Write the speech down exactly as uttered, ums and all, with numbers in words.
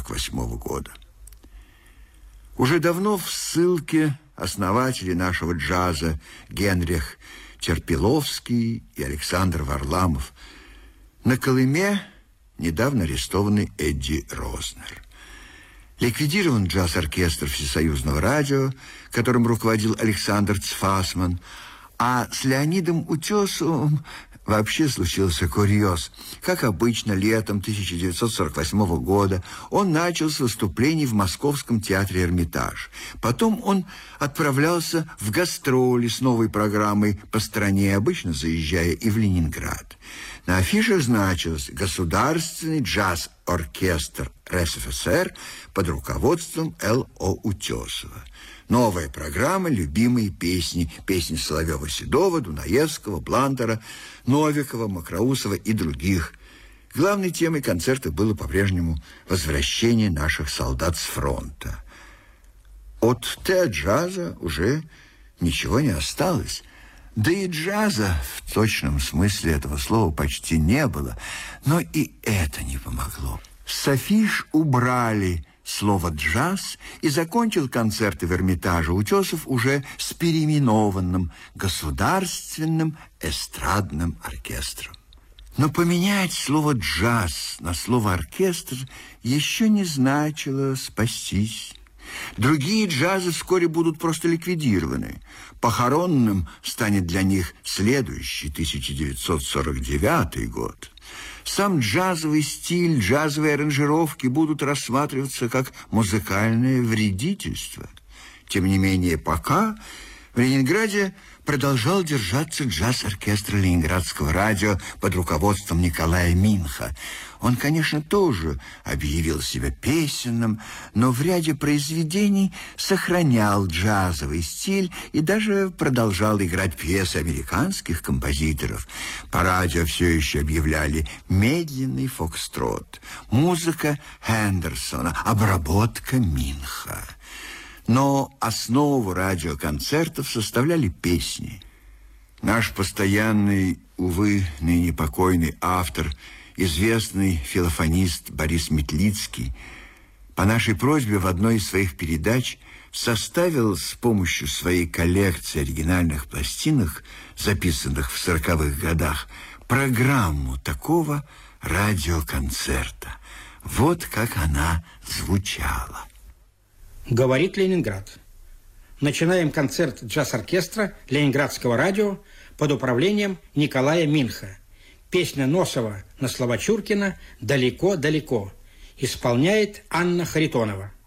сорок восьмого года. Уже давно в ссылке основатели нашего джаза Генрих Терпиловский и Александр Варламов. На Колыме недавно арестованный Эдди Рознер. Ликвидирован джаз-оркестр Всесоюзного радио, которым руководил Александр Цфасман, а с Леонидом Утесовым вообще случился курьез. Как обычно, летом тысяча девятьсот сорок восьмого года он начал с выступлений в Московском театре «Эрмитаж». Потом он отправлялся в гастроли с новой программой по стране, обычно заезжая и в Ленинград. На афишах значилось «Государственный джаз-оркестр РСФСР» под руководством Л О Утесова. Новая программа, любимые песни, песни Соловьева-Седова, Дунаевского, Блантера, Новикова, Макроусова и других. Главной темой концерта было по-прежнему возвращение наших солдат с фронта. От Т-джаза уже ничего не осталось. Да и джаза в точном смысле этого слова почти не было. Но и это не помогло. С афиш убрали слово «джаз», и закончил концерты в Эрмитаже Утесов уже с переименованным Государственным эстрадным оркестром. Но поменять слово «джаз» на слово «оркестр» еще не значило спастись. Другие джазы вскоре будут просто ликвидированы. Похоронным станет для них следующий тысяча девятьсот сорок девятый год. Сам джазовый стиль, джазовые аранжировки будут рассматриваться как музыкальное вредительство. Тем не менее, пока в Ленинграде продолжал держаться джаз-оркестр Ленинградского радио под руководством Николая Минха. Он, конечно, тоже объявил себя песенным, но в ряде произведений сохранял джазовый стиль и даже продолжал играть пьесы американских композиторов. По радио все еще объявляли медленный фокстрот, музыка Хендерсона, обработка Минха. Но основу радиоконцертов составляли песни. Наш постоянный, увы, ныне покойный автор, известный филофонист Борис Метлицкий, по нашей просьбе в одной из своих передач составил с помощью своей коллекции оригинальных пластинок, записанных в сороковых годах, программу такого радиоконцерта. Вот как она звучала. Говорит Ленинград. Начинаем концерт джаз-оркестра Ленинградского радио под управлением Николая Минха. Песня Носова на слова Чуркина «Далеко-далеко». Исполняет Анна Харитонова.